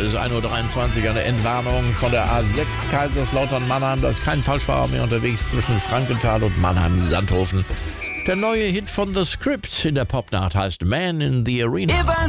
Es ist 1:23 Uhr, eine Entwarnung von der A6 Kaiserslautern-Mannheim. Da ist kein Falschfahrer mehr unterwegs zwischen Frankenthal und Mannheim-Sandhofen. Der neue Hit von The Script in der Popnacht heißt Man in the Arena.